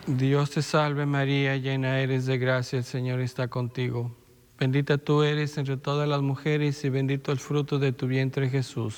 Dios te salve María, llena eres de gracia, el Señor está contigo. Bendita tú eres entre todas las mujeres y bendito el fruto de tu vientre Jesús.